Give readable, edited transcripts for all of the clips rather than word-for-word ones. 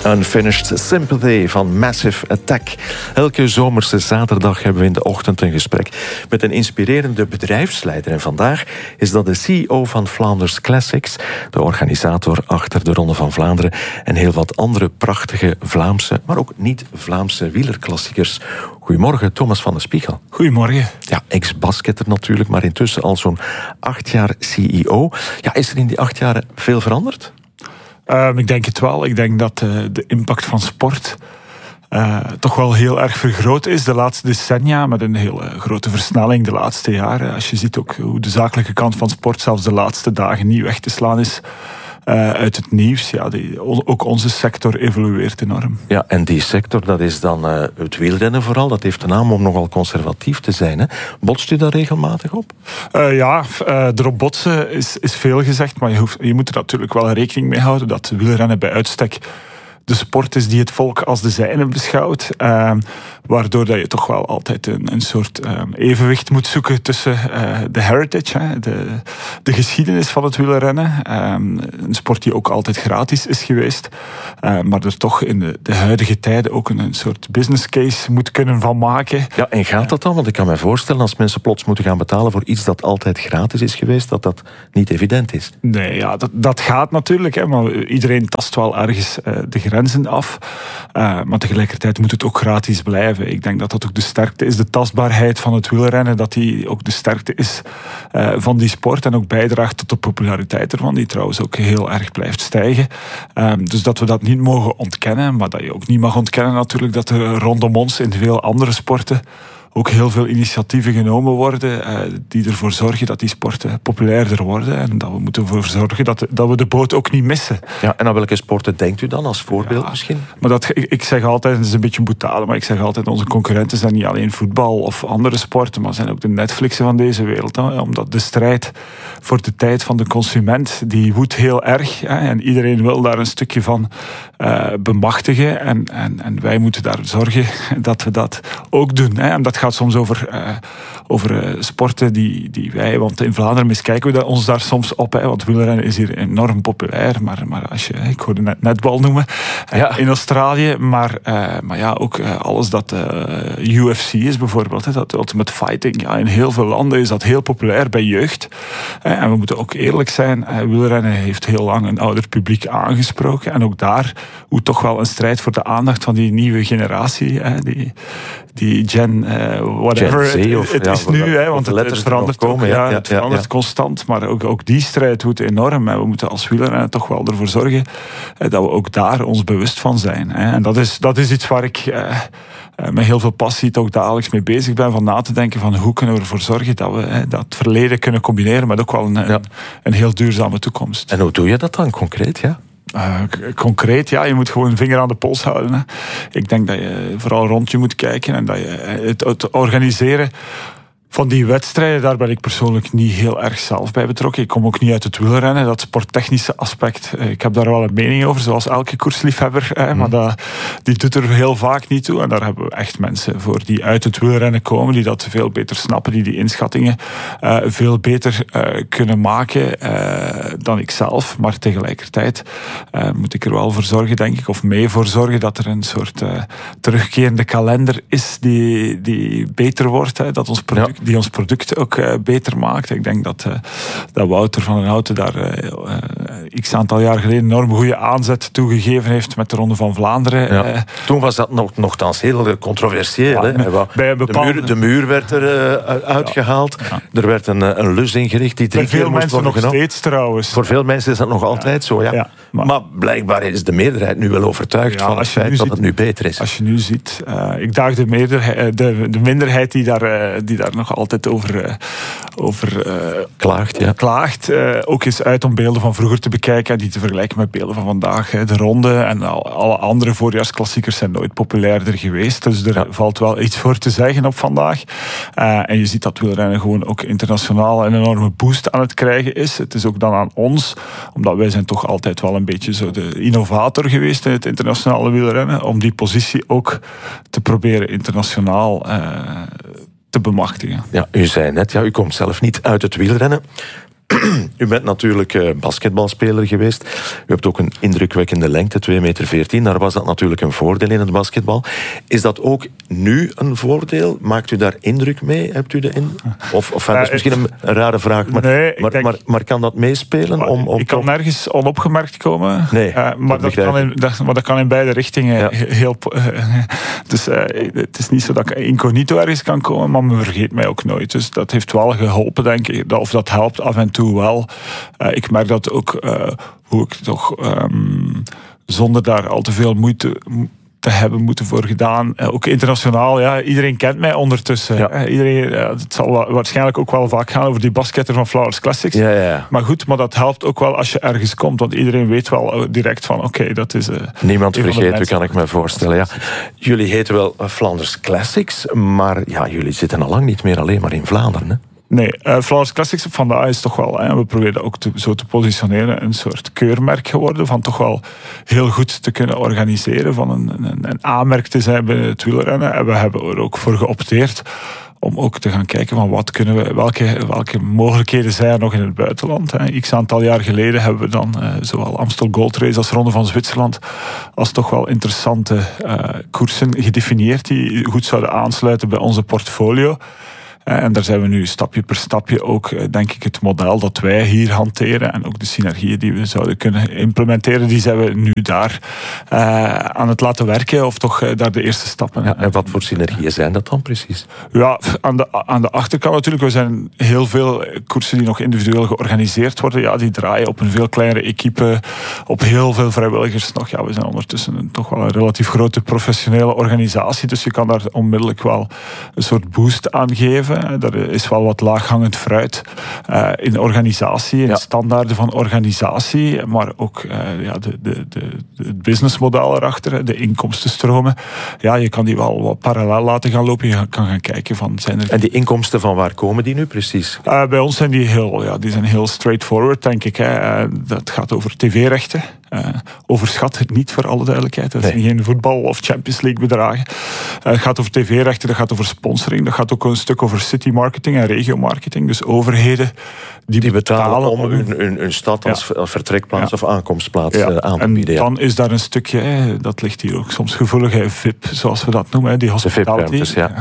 Unfinished Sympathy van Massive Attack. Elke zomerse zaterdag hebben we in de ochtend een gesprek met een inspirerende bedrijfsleider. En vandaag is dat de CEO van Flanders Classics, de organisator achter de Ronde van Vlaanderen en heel wat andere prachtige Vlaamse, maar ook niet-Vlaamse wielerklassiekers. Goedemorgen, Thomas van de Spiegel. Goedemorgen. Ja, ex-basketter natuurlijk, maar intussen al zo'n 8 jaar CEO. Ja, is er in die 8 jaar veel veranderd? Ik denk het wel. Ik denk dat de impact van sport toch wel heel erg vergroot is de laatste decennia, met een heel grote versnelling de laatste jaren. Als je ziet ook hoe de zakelijke kant van sport zelfs de laatste dagen niet weg te slaan is uit het nieuws. Ja, ook onze sector evolueert enorm. Ja, en die sector, dat is dan het wielrennen vooral. Dat heeft de naam om nogal conservatief te zijn. Hè? Botst u daar regelmatig op? Erop botsen is veel gezegd, maar je moet er natuurlijk wel rekening mee houden dat wielrennen bij uitstek de sport is die het volk als de zijne beschouwt. Waardoor dat je toch wel altijd een soort evenwicht moet zoeken tussen de heritage, de geschiedenis van het wielrennen. Een sport die ook altijd gratis is geweest. Maar er toch in de huidige tijden ook een soort business case moet kunnen van maken. Ja, en gaat dat dan? Want ik kan me voorstellen, als mensen plots moeten gaan betalen voor iets dat altijd gratis is geweest, dat dat niet evident is. Nee, ja, dat gaat natuurlijk. Hè, maar iedereen tast wel ergens de grenzen af. Maar tegelijkertijd moet het ook gratis blijven. Ik denk dat dat ook de sterkte is, de tastbaarheid van het wielrennen, dat die ook de sterkte is van die sport en ook bijdraagt tot de populariteit ervan, die trouwens ook heel erg blijft stijgen. Dus dat we dat niet mogen ontkennen, maar dat je ook niet mag ontkennen natuurlijk dat er rondom ons in veel andere sporten ook heel veel initiatieven genomen worden die ervoor zorgen dat die sporten populairder worden en dat we moeten ervoor zorgen dat we de boot ook niet missen. Ja, en aan welke sporten denkt u dan als voorbeeld misschien? Maar ik zeg altijd, het is een beetje boetade, maar ik zeg altijd onze concurrenten zijn niet alleen voetbal of andere sporten, maar zijn ook de Netflixen van deze wereld. Hè, omdat de strijd voor de tijd van de consument, die woedt heel erg. Hè, en iedereen wil daar een stukje van bemachtigen en wij moeten daar zorgen dat we dat ook doen. Hè. En dat gaat soms over sporten die wij, want in Vlaanderen miskijken we ons daar soms op, hè, want wielrennen is hier enorm populair, maar als je, ik hoorde net netbal noemen, in Australië, maar ja, ook alles dat UFC is bijvoorbeeld, hè, dat Ultimate Fighting, ja, in heel veel landen is dat heel populair bij jeugd. En we moeten ook eerlijk zijn, wielrennen heeft heel lang een ouder publiek aangesproken en ook daar hoe toch wel een strijd voor de aandacht van die nieuwe generatie, die Gen whatever het is nu, hè, want het verandert ook, het verandert constant, maar ook die strijd wordt enorm. En we moeten als wielrennen toch wel ervoor zorgen dat we ook daar ons bewust van zijn. Hè. En dat is iets waar ik met heel veel passie ook dagelijks mee bezig ben, van na te denken van hoe kunnen we ervoor zorgen dat we dat verleden kunnen combineren met ook wel een heel duurzame toekomst. En hoe doe je dat dan concreet, ja? Concreet, ja, je moet gewoon een vinger aan de pols houden. Hè. Ik denk dat je vooral rond je moet kijken en dat je het organiseren van die wedstrijden, daar ben ik persoonlijk niet heel erg zelf bij betrokken. Ik kom ook niet uit het wielrennen, dat sporttechnische aspect. Ik heb daar wel een mening over, zoals elke koersliefhebber. Maar die doet er heel vaak niet toe. En daar hebben we echt mensen voor die uit het wielrennen komen, die dat veel beter snappen, die inschattingen veel beter kunnen maken dan ik zelf. Maar tegelijkertijd moet ik er wel voor zorgen, denk ik, of mee voor zorgen, dat er een soort terugkerende kalender is die beter wordt. Hè, dat ons product, die ons product ook beter maakt. Ik denk dat Wouter van den Houten daar x aantal jaar geleden een enorm goede aanzet toegegeven heeft met de Ronde van Vlaanderen. Ja. Toen was dat nogthans heel controversieel. De muur werd er uitgehaald. Ja. Er werd een lus ingericht die 3 keer moest worden genomen. Nog steeds trouwens. Voor veel mensen is dat nog altijd zo. Ja. Ja. Maar blijkbaar is de meerderheid nu wel overtuigd van het feit dat het nu beter is. Als je nu ziet, ik daag de minderheid die daar nog altijd over klaagt, ook eens uit om beelden van vroeger te bekijken en die te vergelijken met beelden van vandaag. De Ronde en alle andere voorjaarsklassiekers zijn nooit populairder geweest. Dus er valt wel iets voor te zeggen op vandaag. En je ziet dat wielrennen gewoon ook internationaal een enorme boost aan het krijgen is. Het is ook dan aan ons, omdat wij zijn toch altijd wel een beetje zo de innovator geweest in het internationale wielrennen, om die positie ook te proberen internationaal te bemachtigen. Ja, u zei net, u komt zelf niet uit het wielrennen. U bent natuurlijk basketbalspeler geweest. U hebt ook een indrukwekkende lengte, 2,14 meter. Daar was dat natuurlijk een voordeel in het basketbal. Is dat ook nu een voordeel? Maakt u daar indruk mee? Hebt u de Of dat is misschien een rare vraag, maar, nee, maar kan dat meespelen? Ik kan nergens onopgemerkt komen. Nee, maar dat kan in beide richtingen. Ja. Dus het is niet zo dat ik incognito ergens kan komen, maar men vergeet mij ook nooit. Dus dat heeft wel geholpen, denk ik. Of dat helpt af en toe wel. Ik merk dat ook hoe ik toch zonder daar al te veel moeite te hebben moeten voor gedaan. Ook internationaal, ja, iedereen kent mij ondertussen. Ja. Het zal waarschijnlijk ook wel vaak gaan over die basketter van Flounders Classics. Ja. Maar goed, maar dat helpt ook wel als je ergens komt, want iedereen weet wel direct van oké, dat is... Niemand vergeet, dat kan ik me voorstellen. Ja. Jullie heten wel Flounders Classics, maar ja, jullie zitten al lang niet meer alleen maar in Vlaanderen, hè? Nee, Flounders Classics vandaag is toch wel... we proberen dat ook zo te positioneren, een soort keurmerk geworden, van toch wel heel goed te kunnen organiseren, van een A-merk te zijn binnen het wielrennen. En we hebben er ook voor geopteerd om ook te gaan kijken van wat kunnen we, welke mogelijkheden zijn er nog in het buitenland. X aantal jaar geleden hebben we dan zowel Amstel Gold Race als Ronde van Zwitserland als toch wel interessante koersen gedefinieerd die goed zouden aansluiten bij onze portfolio. En daar zijn we nu stapje per stapje ook, denk ik, het model dat wij hier hanteren en ook de synergieën die we zouden kunnen implementeren, die zijn we nu daar aan het laten werken, of toch daar de eerste stappen. Ja, en wat voor synergieën zijn dat dan precies? Ja, aan de achterkant natuurlijk. We zijn heel veel koersen die nog individueel georganiseerd worden. Ja, die draaien op een veel kleinere equipe, op heel veel vrijwilligers nog. Ja, we zijn ondertussen toch wel een relatief grote professionele organisatie, dus je kan daar onmiddellijk wel een soort boost aan geven. Er is wel wat laaghangend fruit in de organisatie, in de standaarden van organisatie, maar ook het businessmodel erachter, de inkomstenstromen. Ja, je kan die wel wat parallel laten gaan lopen. Je kan gaan kijken van zijn er... En die inkomsten, van waar komen die nu precies? Bij ons zijn die heel straightforward, denk ik. Dat gaat over tv-rechten. Overschat het niet, voor alle duidelijkheid. Dat zijn geen voetbal- of Champions League bedragen. Het gaat over tv-rechten, dat gaat over sponsoring, dat gaat ook een stuk over city marketing en regio-marketing. Dus overheden die betalen om hun stad als vertrekplaats of aankomstplaats aan te bieden. En dan is daar een stukje, dat ligt hier ook soms gevoelig, VIP, zoals we dat noemen, die hospitality.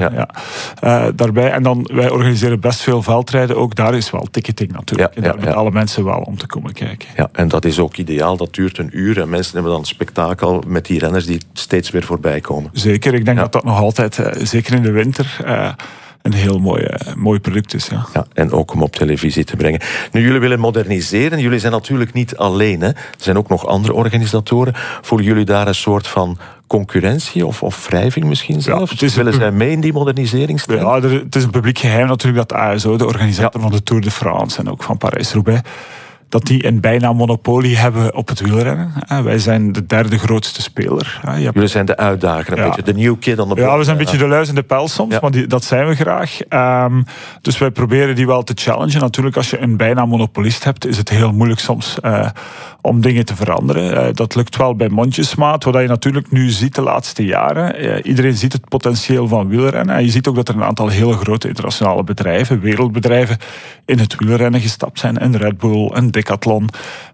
Daarbij. En dan, wij organiseren best veel veldrijden, ook daar is wel ticketing natuurlijk. En daar betalen mensen wel om te komen kijken. Ja, en dat is ook ideaal, dat duurt een uur en mensen hebben dan een spektakel met die renners die steeds weer voorbij komen. Zeker, ik denk dat dat nog altijd, zeker in de winter, een heel mooi product is. Ja, en ook om op televisie te brengen. Nu, jullie willen moderniseren. Jullie zijn natuurlijk niet alleen, hè. Er zijn ook nog andere organisatoren. Voelen jullie daar een soort van concurrentie of wrijving misschien zelfs? Willen zij mee in die moderniseringsstrijd? Ja, het is een publiek geheim natuurlijk dat ASO, de organisator van de Tour de France en ook van Parijs-Roubaix, dat die een bijna monopolie hebben op het wielrennen. Wij zijn de derde grootste speler. Jullie zijn de uitdager, een beetje de new kid on the block. Ja, we zijn een beetje de luis in de pels soms, maar dat zijn we graag. Dus wij proberen die wel te challengen. Natuurlijk, als je een bijna monopolist hebt, is het heel moeilijk soms om dingen te veranderen. Dat lukt wel bij mondjesmaat, wat je natuurlijk nu ziet de laatste jaren. Iedereen ziet het potentieel van wielrennen. En je ziet ook dat er een aantal heel grote internationale bedrijven, wereldbedrijven, in het wielrennen gestapt zijn. Een Red Bull, een Decathlon,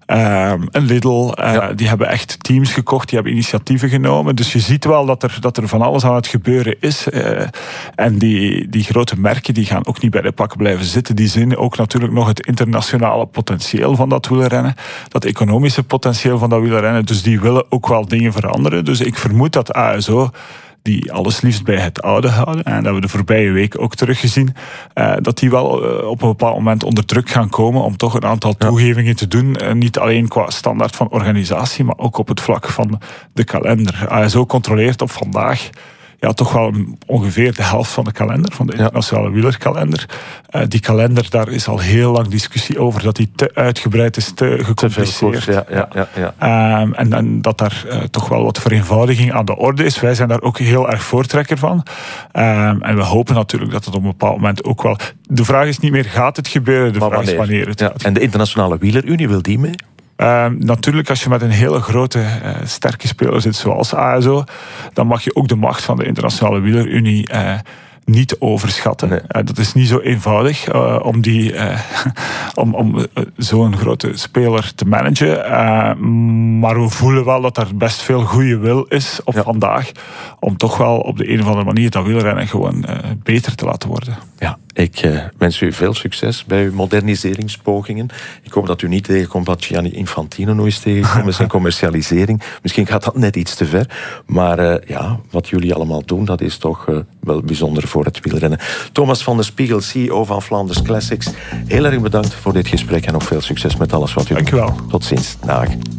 een Lidl. Die hebben echt teams gekocht, die hebben initiatieven genomen. Dus je ziet wel dat er van alles aan het gebeuren is. En die grote merken die gaan ook niet bij de pakken blijven zitten. Die zien ook natuurlijk nog het internationale potentieel van dat wielrennen. Dat economische potentieel van dat wielrennen. Dus die willen ook wel dingen veranderen. Dus ik vermoed dat ASO, die alles liefst bij het oude houden, en dat hebben we de voorbije week ook teruggezien, dat die wel op een bepaald moment onder druk gaan komen om toch een aantal toegevingen te doen. Niet alleen qua standaard van organisatie, maar ook op het vlak van de kalender. ASO controleert op vandaag toch wel ongeveer de helft van de kalender, van de internationale wielerkalender. Die kalender, daar is al heel lang discussie over dat die te uitgebreid is, te gecompliceerd. En dat daar toch wel wat vereenvoudiging aan de orde is. Wij zijn daar ook heel erg voortrekker van. En we hopen natuurlijk dat het op een bepaald moment ook wel... De vraag is niet meer, gaat het gebeuren? De vraag is wanneer het gaat. En de Internationale Wielerunie, wil die mee? Natuurlijk, als je met een hele grote, sterke speler zit zoals ASO, dan mag je ook de macht van de Internationale Wielerunie niet overschatten. Nee. Dat is niet zo eenvoudig om zo'n grote speler te managen. Maar we voelen wel dat er best veel goede wil is op vandaag. Om toch wel op de een of andere manier dat wielrennen gewoon beter te laten worden. Ja, ik wens u veel succes bij uw moderniseringspogingen. Ik hoop dat u niet tegenkomt wat Gianni Infantino nu is tegengekomen met zijn commercialisering. Misschien gaat dat net iets te ver. Maar wat jullie allemaal doen, dat is toch wel bijzonder voor het wielrennen. Thomas van der Spiegel, CEO van Flanders Classics. Heel erg bedankt voor dit gesprek en nog veel succes met alles wat u doet. Dank u wel. Tot ziens. Dag.